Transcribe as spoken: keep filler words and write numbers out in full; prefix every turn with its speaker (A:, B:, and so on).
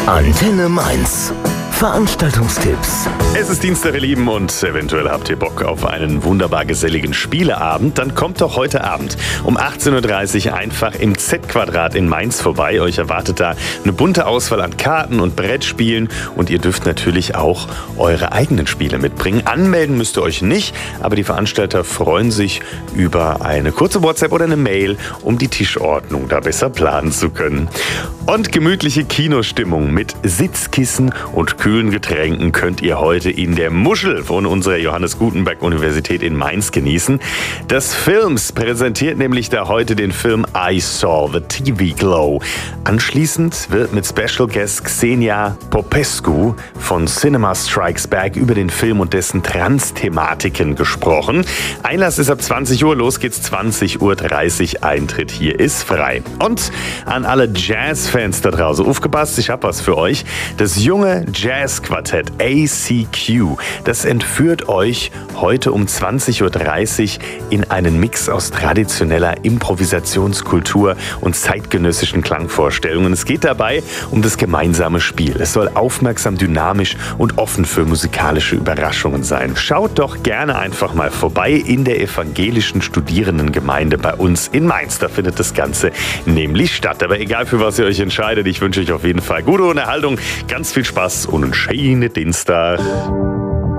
A: Antenne Mainz. Veranstaltungstipps.
B: Es ist Dienstag, ihr Lieben, und eventuell habt ihr Bock auf einen wunderbar geselligen Spieleabend. Dann kommt doch heute Abend um achtzehn Uhr dreißig einfach im Z-Quadrat in Mainz vorbei. Euch erwartet da eine bunte Auswahl an Karten und Brettspielen und ihr dürft natürlich auch eure eigenen Spiele mitbringen. Anmelden müsst ihr euch nicht, aber die Veranstalter freuen sich über eine kurze WhatsApp oder eine Mail, um die Tischordnung da besser planen zu können. Und gemütliche Kinostimmung mit Sitzkissen und kühlen Getränken könnt ihr heute in der Muschel von unserer Johannes Gutenberg Universität in Mainz genießen. Das Films präsentiert nämlich da heute den Film I Saw the T V Glow. Anschließend wird mit Special Guest Xenia Popescu von Cinema Strikes Back über den Film und dessen Trans-Thematiken gesprochen. Einlass ist ab zwanzig Uhr, los geht's zwanzig Uhr dreißig, Eintritt hier ist frei. Und an alle Jazz-Fans da draußen, aufgepasst, ich hab was für euch. Das junge Jazzquartett A C Q, das entführt euch heute um zwanzig Uhr dreißig in einen Mix aus traditioneller Improvisationskultur und zeitgenössischen Klangvorstellungen. Es geht dabei um das gemeinsame Spiel. Es soll aufmerksam, dynamisch und offen für musikalische Überraschungen sein. Schaut doch gerne einfach mal vorbei in der evangelischen Studierendengemeinde bei uns in Mainz. Da findet das Ganze nämlich statt. Aber egal, für was ihr euch entscheidet, ich wünsche euch auf jeden Fall gute Unterhaltung, ganz viel Spaß und einen schönen Dienstag.